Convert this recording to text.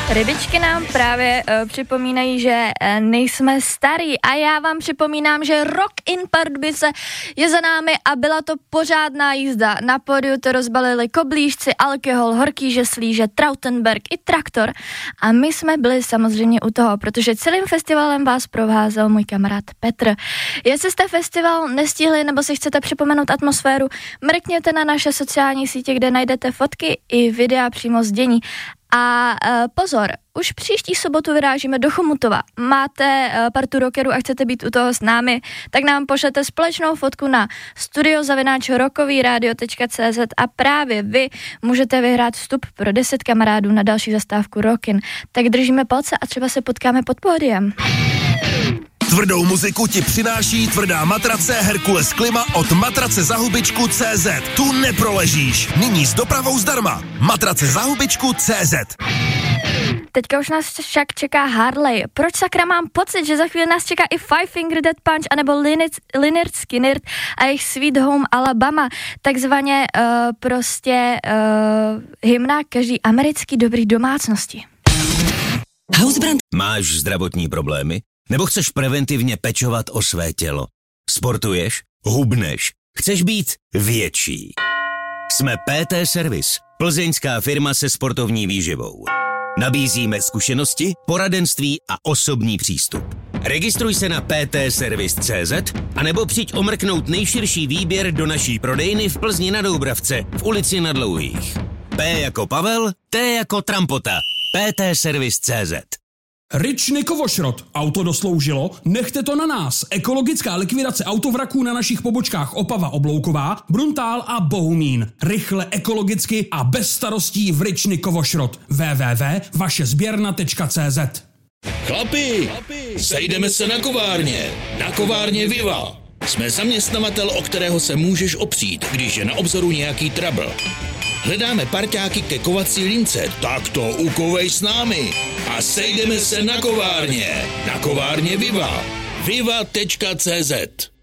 Rybičky nám právě připomínají, že nejsme starý a já vám připomínám, že Rock in Pardubice je za námi a byla to pořádná jízda. Na pódiu to rozbalili koblížci, alkohol, horký žeslíže, Trautenberg i traktor a my jsme byli samozřejmě u toho, protože celým festivalem vás provázel můj kamarád Petr. Jestli jste festival nestihli nebo si chcete připomenout atmosféru, mrkněte na naše sociální sítě, kde najdete fotky i videa přímo z dění. A pozor, už příští sobotu vyrážíme do Chomutova. Máte partu rockerů a chcete být u toho s námi, tak nám pošlete společnou fotku na studio@rockovyradio.cz a právě vy můžete vyhrát vstup pro 10 kamarádů na další zastávku Rockin. Tak držíme palce a třeba se potkáme pod pódiem. Tvrdou muziku ti přináší tvrdá matrace Herkules Klima od matracezahubičku.cz. Tu neproležíš. Nyní s dopravou zdarma. Matracezahubičku.cz. Teďka už nás však čeká Harley. Proč sakra mám pocit, že za chvíli nás čeká i Five Finger Death Punch anebo Lynyrd Skynyrd a jejich Sweet Home Alabama. Takzvaně hymna každý americký dobrý domácnosti. Hausbrand. Máš zdravotní problémy? Nebo chceš preventivně pečovat o své tělo? Sportuješ? Hubneš? Chceš být větší? Jsme PT Service, plzeňská firma se sportovní výživou. Nabízíme zkušenosti, poradenství a osobní přístup. Registruj se na ptservice.cz anebo přijď omrknout nejširší výběr do naší prodejny v Plzni na Doubravce v ulici Na Dlouhých. P jako Pavel, T jako Trampota. ptservice.cz. Ryčny Kovošrot. Auto dosloužilo? Nechte to na nás. Ekologická likvidace autovraků na našich pobočkách Opava Oblouková, Bruntál a Bohumín. Rychle, ekologicky a bez starostí v Ryčny Kovošrot. www.vašezběrna.cz. Chlapi, sejdeme se na kovárně. Na kovárně Viva. Jsme zaměstnavatel, o kterého se můžeš opřít, když je na obzoru nějaký trouble. Hledáme parťáky ke kovací lince, tak to ukovej s námi. A sejdeme se na kovárně. Na kovárně Viva. Viva.cz